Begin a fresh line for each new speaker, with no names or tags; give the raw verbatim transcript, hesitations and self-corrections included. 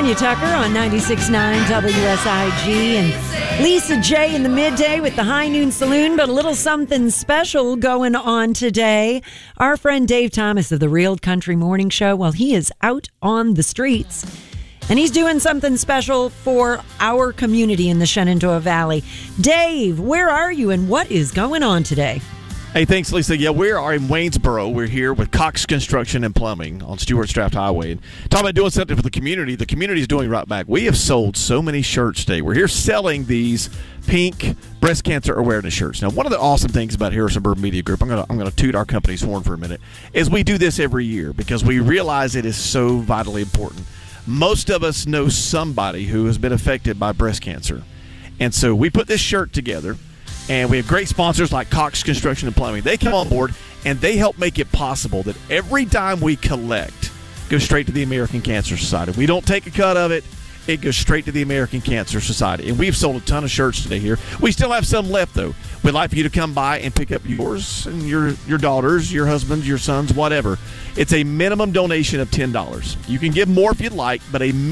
Tanya Tucker on ninety-six point nine W S I G and Lisa J in the midday with the High Noon Saloon, but a little something special going on today. Our friend Dave Thomas of the Real Country Morning Show, well, he is out on the streets and he's doing something special for our community in the Shenandoah Valley. Dave, where are you and what is going on today?
Hey, thanks, Lisa. Yeah, we are in Waynesboro. We're here with Cox Construction and Plumbing on Stewart Straft Highway. And talking about doing something for the community, the community is doing right back. We have sold so many shirts today. We're here selling these pink breast cancer awareness shirts. Now, one of the awesome things about Harrison Bird Media Group, I'm going to I'm going to toot our company's horn for a minute, is we do this every year because we realize it is so vitally important. Most of us know somebody who has been affected by breast cancer. And so we put this shirt together. And we have great sponsors like Cox Construction and Plumbing. They come on board, and they help make it possible that every dime we collect goes straight to the American Cancer Society. We don't take a cut of it. It goes straight to the American Cancer Society. And we've sold a ton of shirts today here. We still have some left, though. We'd like for you to come by and pick up yours and your, your daughters, your husbands, your sons, whatever. It's a minimum donation of ten dollars. You can give more if you'd like, but a